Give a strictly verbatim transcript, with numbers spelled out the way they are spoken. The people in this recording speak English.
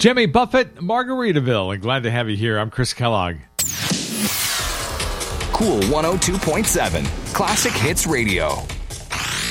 Jimmy Buffett, Margaritaville, and glad to have you here. I'm Chris Kellogg. Cool one oh two point seven, Classic Hits Radio.